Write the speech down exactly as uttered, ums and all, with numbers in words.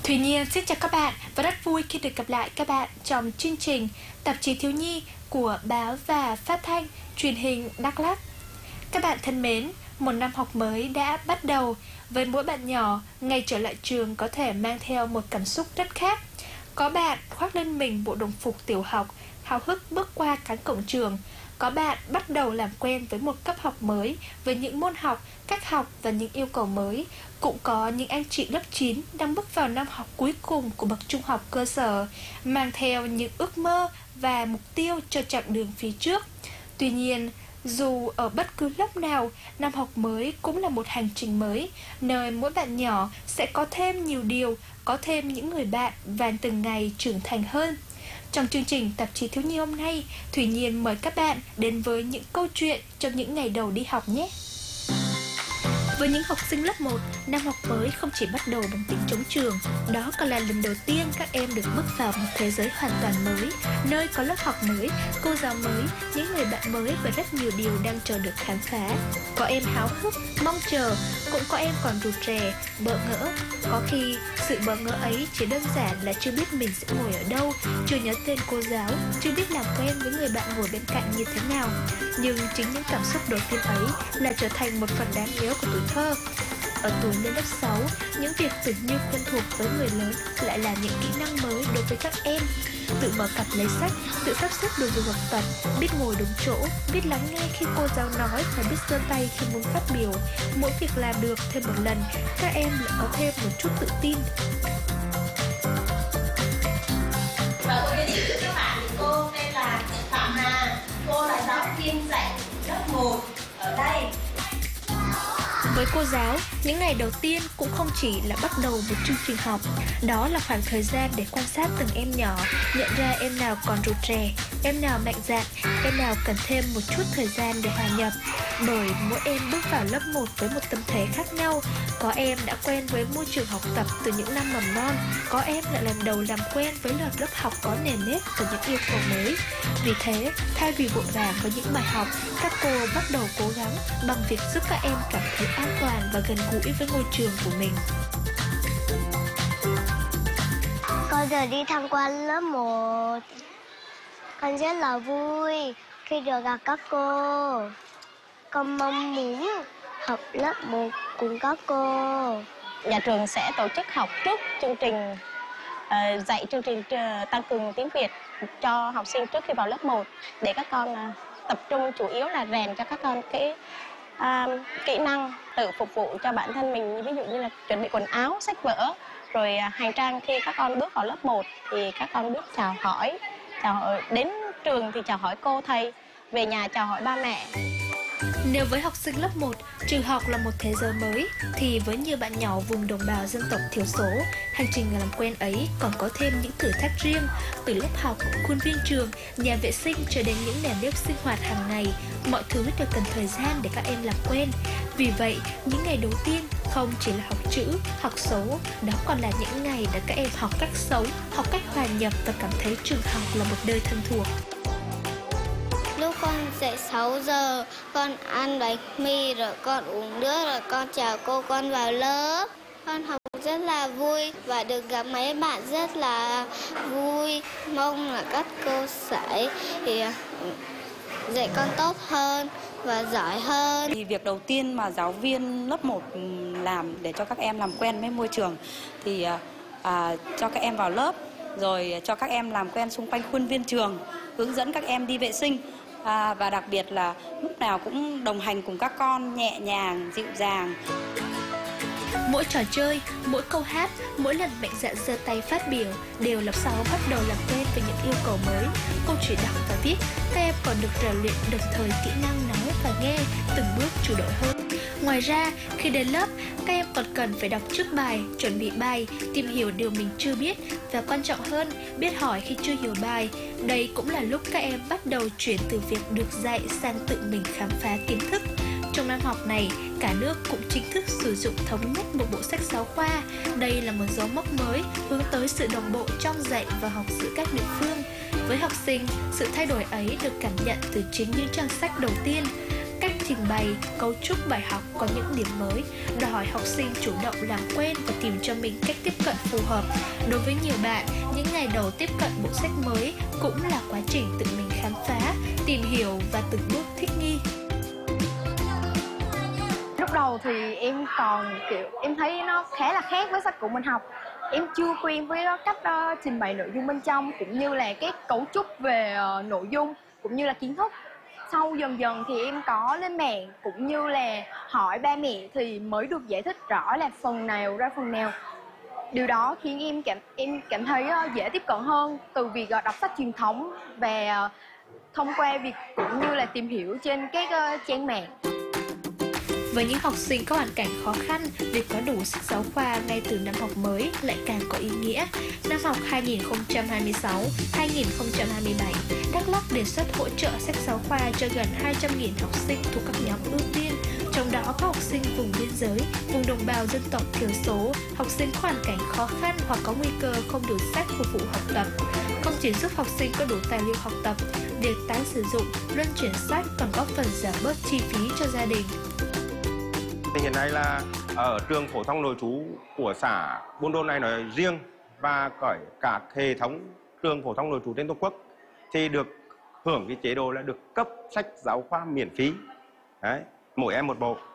Thùy Nhiên xin chào các bạn và rất vui khi được gặp lại các bạn trong chương trình Tạp chí Thiếu nhi của Báo và Phát thanh Truyền hình Đắk Lắk. Các bạn thân mến, một năm học mới đã bắt đầu. Với mỗi bạn nhỏ, ngày trở lại trường có thể mang theo một cảm xúc rất khác. Có bạn khoác lên mình bộ đồng phục tiểu học, háo hức bước qua cánh cổng trường. Có bạn bắt đầu làm quen với một cấp học mới, với những môn học, cách học và những yêu cầu mới. Cũng có những anh chị lớp chín đang bước vào năm học cuối cùng của bậc trung học cơ sở, mang theo những ước mơ và mục tiêu cho chặng đường phía trước. Tuy nhiên, dù ở bất cứ lớp nào, năm học mới cũng là một hành trình mới, nơi mỗi bạn nhỏ sẽ có thêm nhiều điều, có thêm những người bạn và từng ngày trưởng thành hơn. Trong chương trình Tạp chí Thiếu nhi hôm nay, Thùy Nhiên mời các bạn đến với những câu chuyện trong những ngày đầu đi học nhé. Với những học sinh lớp một, năm học mới không chỉ bắt đầu bằng tiếng trống trường, đó còn là lần đầu tiên các em được bước vào một thế giới hoàn toàn mới, nơi có lớp học mới, cô giáo mới, những người bạn mới và rất nhiều điều đang chờ được khám phá. Có em háo hức, mong chờ, cũng có em còn rụt rè, bỡ ngỡ. Có khi sự bỡ ngỡ ấy chỉ đơn giản là chưa biết mình sẽ ngồi ở đâu, chưa nhớ tên cô giáo, chưa biết làm quen với người bạn ngồi bên cạnh như thế nào. Nhưng chính những cảm xúc đầu tiên ấy là trở thành một phần đáng nhớ của tuổi thơ. Ở tuổi lên lớp sáu, những việc tưởng như quen thuộc với người lớn lại là những kỹ năng mới đối với các em. Tự mở cặp lấy sách, tự sắp xếp đồ dùng học tập, biết ngồi đúng chỗ, biết lắng nghe khi cô giáo nói và biết giơ tay khi muốn phát biểu. Mỗi việc làm được thêm một lần, các em lại có thêm một chút tự tin. Và tôi giới thiệu cho các bạn, cô tên là Phạm Hà, cô là giáo viên dạy lớp một ở đây. Với cô giáo, những ngày đầu tiên cũng không chỉ là bắt đầu một chương trình học. Đó là khoảng thời gian để quan sát từng em nhỏ, nhận ra em nào còn rụt rè, em nào mạnh dạn, em nào cần thêm một chút thời gian để hòa nhập. Bởi mỗi em bước vào lớp một với một tâm thế khác nhau. Có em đã quen với môi trường học tập từ những năm mầm non, có em lại lần đầu làm quen với loạt lớp học có nền nếp và những yêu cầu mới. Vì thế, thay vì vội vàng với những bài học, các cô bắt đầu cố gắng bằng việc giúp các em cảm thấy an toàn và gần gũi với ngôi trường của mình. Con giờ đi tham quan lớp một. Con rất là vui khi được gặp các cô. Con mong muốn học lớp một cùng các cô. Nhà trường sẽ tổ chức học trước chương trình uh, dạy chương trình uh, tăng cường tiếng Việt cho học sinh trước khi vào lớp một, để các con uh, tập trung chủ yếu là rèn cho các con cái uh, kỹ năng tự phục vụ cho bản thân mình, ví dụ như là chuẩn bị quần áo, sách vở, rồi uh, hành trang khi các con bước vào lớp một thì các con biết chào hỏi, chào hỏi, đến trường thì chào hỏi cô thầy, về nhà chào hỏi ba mẹ. Nếu với học sinh lớp một, trường học là một thế giới mới, thì với nhiều bạn nhỏ vùng đồng bào dân tộc thiểu số, hành trình làm quen ấy còn có thêm những thử thách riêng. Từ lớp học, khuôn viên trường, nhà vệ sinh cho đến những nền nếp sinh hoạt hàng ngày, mọi thứ đều cần thời gian để các em làm quen. Vì vậy, những ngày đầu tiên không chỉ là học chữ, học số, đó còn là những ngày để các em học cách sống, học cách hòa nhập và cảm thấy trường học là một nơi thân thuộc. Lúc con dậy sáu giờ, con ăn bánh mì rồi con uống nước rồi con chào cô, con vào lớp. Con học rất là vui và được gặp mấy bạn rất là vui. Mong là các cô sẽ thì dạy con tốt hơn và giỏi hơn. Thì việc đầu tiên mà giáo viên lớp một làm để cho các em làm quen với môi trường thì à, cho các em vào lớp, rồi cho các em làm quen xung quanh khuôn viên trường, hướng dẫn các em đi vệ sinh. À, và đặc biệt là lúc nào cũng đồng hành cùng các con, nhẹ nhàng, dịu dàng. Mỗi trò chơi, mỗi câu hát, mỗi lần mạnh dạn giơ tay phát biểu đều làm sao bắt đầu làm quen với những yêu cầu mới. Không chỉ đọc và viết, các em còn được rèn luyện đồng thời kỹ năng nói và nghe, từng bước chủ động hơn. Ngoài ra, khi đến lớp, các em còn cần phải đọc trước bài, chuẩn bị bài, tìm hiểu điều mình chưa biết và quan trọng hơn, biết hỏi khi chưa hiểu bài. Đây cũng là lúc các em bắt đầu chuyển từ việc được dạy sang tự mình khám phá kiến thức. Trong năm học này, cả nước cũng chính thức sử dụng thống nhất một bộ sách giáo khoa. Đây là một dấu mốc mới hướng tới sự đồng bộ trong dạy và học giữa các địa phương. Với học sinh, sự thay đổi ấy được cảm nhận từ chính những trang sách đầu tiên. Cách trình bày, cấu trúc bài học có những điểm mới, đòi hỏi học sinh chủ động làm quen và tìm cho mình cách tiếp cận phù hợp. Đối với nhiều bạn, những ngày đầu tiếp cận bộ sách mới cũng là quá trình tự mình khám phá, tìm hiểu và từng bước thích nghi. Lúc đầu thì em còn kiểu em thấy nó khá là khác với sách cũ mình học. Em chưa quen với cách uh, trình bày nội dung bên trong, cũng như là cái cấu trúc về uh, nội dung cũng như là kiến thức. Sau dần dần thì em có lên mạng cũng như là hỏi ba mẹ thì mới được giải thích rõ là phần nào ra phần nào. Điều đó khiến em cảm em cảm thấy uh, dễ tiếp cận hơn từ việc uh, đọc sách truyền thống và uh, thông qua việc cũng như là tìm hiểu trên các uh, trang mạng. Với những học sinh có hoàn cảnh khó khăn, việc có đủ sách giáo khoa ngay từ năm học mới lại càng có ý nghĩa. Năm học hai nghìn không trăm hai mươi sáu hai nghìn không trăm hai mươi bảy, Đắk Lắk đề xuất hỗ trợ sách giáo khoa cho gần hai trăm nghìn học sinh thuộc các nhóm ưu tiên, trong đó có học sinh vùng biên giới, vùng đồng bào dân tộc thiểu số, học sinh có hoàn cảnh khó khăn hoặc có nguy cơ không đủ sách phục vụ học tập. Không chỉ giúp học sinh có đủ tài liệu học tập, việc tái sử dụng, luân chuyển sách còn góp phần giảm bớt chi phí cho gia đình. Hiện nay là ở trường phổ thông nội trú của xã Buôn Đôn này nói riêng và cả hệ thống trường phổ thông nội trú trên toàn quốc thì được hưởng cái chế độ là được cấp sách giáo khoa miễn phí. Đấy, mỗi em một bộ.